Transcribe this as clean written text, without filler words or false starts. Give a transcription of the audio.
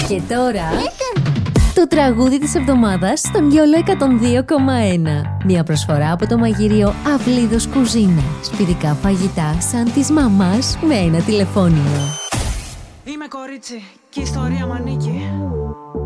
Και τώρα το τραγούδι της εβδομάδας στον Γιόλο 102,1. Μια προσφορά από το μαγειρίο Αυλίδος Κουζίνα. Σπιτικά φαγητά σαν της μαμάς με ένα τηλεφώνημα. Είμαι κορίτσι και η ιστορία μ' ανήκει.